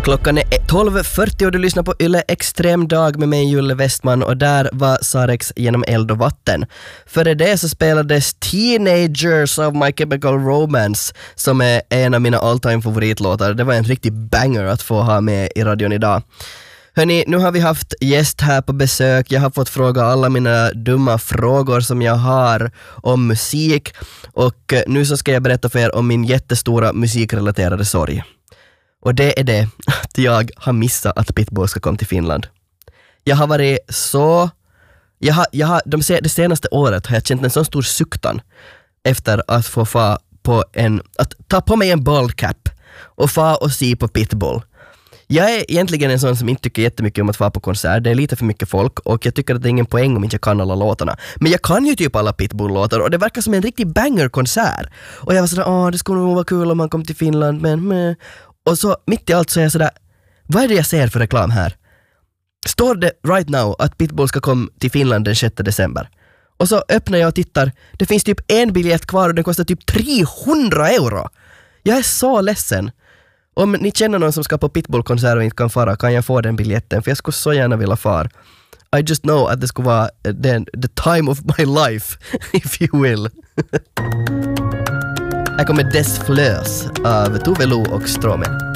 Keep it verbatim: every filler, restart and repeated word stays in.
Klockan är tolv fyrtio och du lyssnar på Yle Extrem dag med mig Julle Westman och där var Sarex genom eld och vatten. Före det så spelades Teenagers of My Chemical Romance som är en av mina all-time favoritlåtar. Det var en riktig banger att få ha med i radion idag. Hörrni, nu har vi haft gäst här på besök. Jag har fått fråga alla mina dumma frågor som jag har om musik och nu så ska jag berätta för er om min jättestora musikrelaterade sorg. Och det är det att jag har missat att Pitbull ska komma till Finland. Jag har varit så... Jag har, jag har, de se, det senaste året har jag känt en sån stor suktan efter att få få på en... Att ta på mig en ballcap och få och se på Pitbull. Jag är egentligen en sån som inte tycker jättemycket om att få på konsert. Det är lite för mycket folk och jag tycker att det är ingen poäng om inte jag kan alla låtarna. Men jag kan ju typ alla Pitbull-låtar och det verkar som en riktig banger-konsert. Och jag var sådär, åh det skulle nog vara kul om man kom till Finland, men... men. Och så mitt i allt så är jag sådär, vad är det jag ser för reklam här? Står det right now att Pitbull ska komma till Finland den sjätte december? Och så öppnar jag och tittar, det finns typ en biljett kvar och den kostar typ trehundra euro. Jag är så ledsen. Om ni känner någon som ska på Pitbull-konsert och inte kan fara, kan jag få den biljetten? För jag skulle så gärna vilja fara. I just know att det skulle vara the, the time of my life, if you will. Här kommer Des Fleurs av Tove Lo och Stromae.